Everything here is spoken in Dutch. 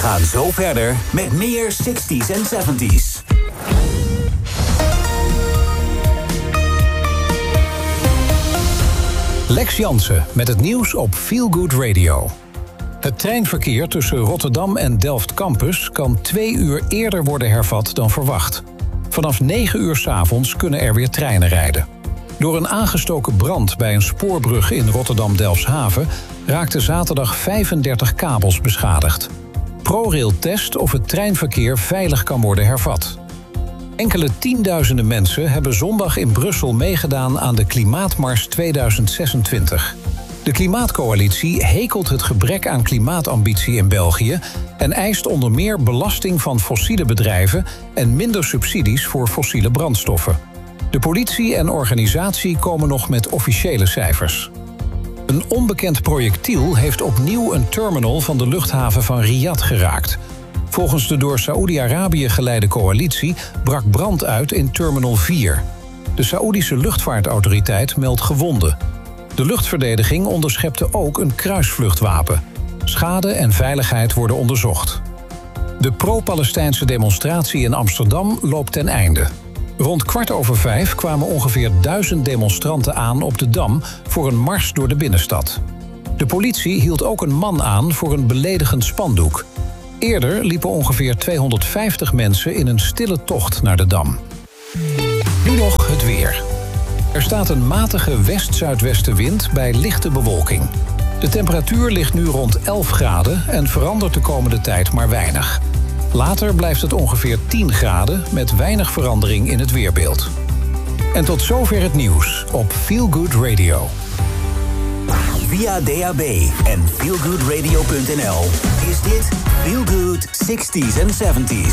gaan zo verder met meer 60s en 70s. Lex Jansen met het nieuws op Feel Good Radio. Het treinverkeer tussen Rotterdam en Delft Campus kan 2 uur eerder worden hervat dan verwacht. Vanaf 9 uur 's avonds kunnen er weer treinen rijden. Door een aangestoken brand bij een spoorbrug in Rotterdam-Delfshaven raakten zaterdag 35 kabels beschadigd. ProRail test of het treinverkeer veilig kan worden hervat. Enkele tienduizenden mensen hebben zondag in Brussel meegedaan aan de Klimaatmars 2026. De Klimaatcoalitie hekelt het gebrek aan klimaatambitie in België en eist onder meer belasting van fossiele bedrijven en minder subsidies voor fossiele brandstoffen. De politie en organisatie komen nog met officiële cijfers. Een onbekend projectiel heeft opnieuw een terminal van de luchthaven van Riyadh geraakt. Volgens de door Saoedi-Arabië geleide coalitie brak brand uit in Terminal 4. De Saoedische luchtvaartautoriteit meldt gewonden. De luchtverdediging onderschepte ook een kruisvluchtwapen. Schade en veiligheid worden onderzocht. De pro-Palestijnse demonstratie in Amsterdam loopt ten einde. Rond 4:15 kwamen ongeveer 1000 demonstranten aan op de Dam voor een mars door de binnenstad. De politie hield ook een man aan voor een beledigend spandoek. Eerder liepen ongeveer 250 mensen in een stille tocht naar de Dam. Nu nog het weer. Er staat een matige west-zuidwestenwind bij lichte bewolking. De temperatuur ligt nu rond 11 graden en verandert de komende tijd maar weinig. Later blijft het ongeveer 10 graden met weinig verandering in het weerbeeld. En tot zover het nieuws op Feel Good Radio. Via DAB en feelgoodradio.nl is dit Feel Good 60s en 70s.